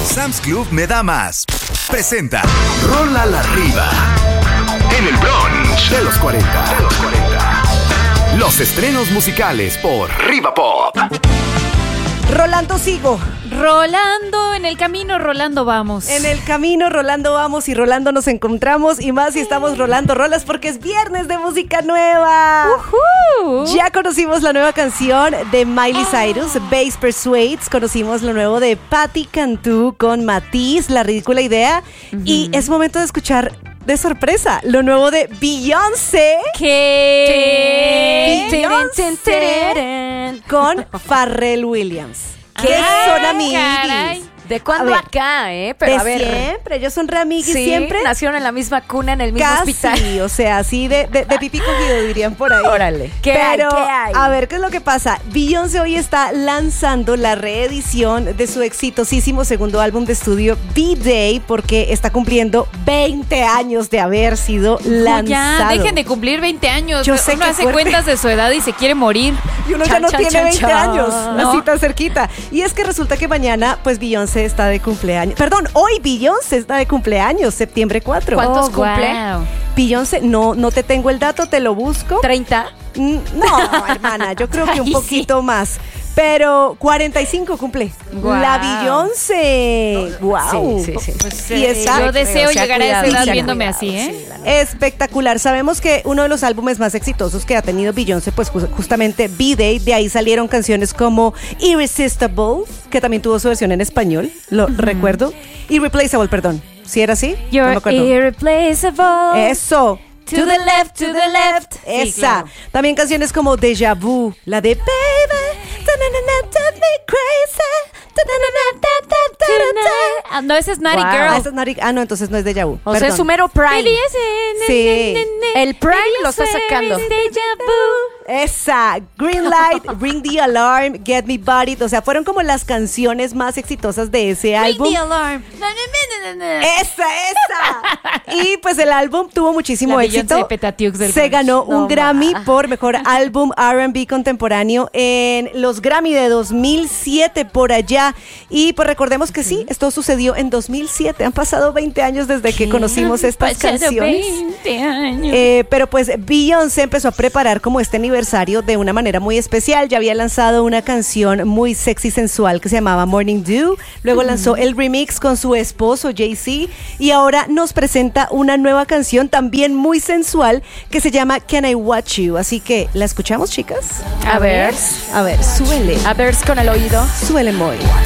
Sam's Club me da más. Presenta Rola la Riva. En el brunch de los 40. Los estrenos musicales por Riva Pop. Rolando sigo. Rolando, en el camino, Rolando vamos. En el camino, Rolando vamos y Rolando nos encontramos. Y más si estamos rolando rolas porque es viernes de música nueva. Ya conocimos la nueva canción de Miley Cyrus, Bass Persuades. Conocimos lo nuevo de Patti Cantú con Matiz, La Ridícula Idea. Y es momento de escuchar de sorpresa lo nuevo de Beyoncé. ¿Qué? Beyoncé con Pharrell Williams. Que son amiguis. ¿De cuándo acá, Pero de a ver, siempre, ellos son re amiguis, ¿sí? Siempre. Nacieron en la misma cuna, en el mismo Casi, hospital. o sea, así de pipí cogido, dirían por ahí. Órale. ¿Qué hay? A ver, ¿qué es lo que pasa? Beyoncé hoy está lanzando la reedición de su exitosísimo segundo álbum de estudio, B-Day, porque está cumpliendo 20 años de haber sido lanzado. Ya, dejen de cumplir 20 años. Yo sé uno que hace fuerte. cuentas de su edad y se quiere morir. Y uno ya no tiene 20 años, ¿no? así tan cerquita. Y es que resulta que mañana, pues Beyoncé está de cumpleaños. Perdón, hoy Beyoncé está de cumpleaños, septiembre 4. ¿Cuántos cumple? Wow. Beyoncé, no te tengo el dato, te lo busco. 30. No, hermana, yo creo que un Ay, poquito más. Pero 45 cumple. Guau. La Beyoncé. Wow. Sí. Pues, Y exacto. yo deseo Se ha llegar a esa cuidado, edad se ha viéndome cuidado, así, ¿eh? sí, la neta. Espectacular. Sabemos que uno de los álbumes más exitosos que ha tenido Beyoncé, pues justamente B-Day, de ahí salieron canciones como Irresistible, que también tuvo su versión en español, lo recuerdo. Irreplaceable, perdón. ¿Sí era así? No me You're acuerdo. irreplaceable. Eso. To the left, to the left. Sí, Esa. claro. También canciones como Deja Vu, la de Baby, drive me crazy. Ah, no, ese es Naughty Wow. Girl. Esa es no, entonces no es Deja Vu. O sea, Perdón. es su mero prime. Sí. El prime lo está sacando. Esa, Green Light, Ring the Alarm, Get Me Bodied, o sea, fueron como las canciones más exitosas de ese álbum. Ring the alarm. Esa. Y pues el álbum tuvo muchísimo La Beyoncé éxito. de Petatiux del Se grunge. ganó un No, Grammy ma. por mejor álbum R&B contemporáneo en los Grammy de 2007 por allá. Y pues recordemos que sí, esto sucedió en 2007. Han pasado 20 años desde que conocimos estas canciones. 20 años. Pero pues Beyoncé empezó a preparar como este aniversario de una manera muy especial. Ya había lanzado una canción muy sexy sensual que se llamaba Morning Dew. Luego lanzó el remix con su esposo Jay-Z y ahora nos presenta una nueva canción también muy sensual que se llama Can I Watch You. Así que, ¿la escuchamos, chicas? A ver. A ver, súbele. A ver con el oído. Súbele muy.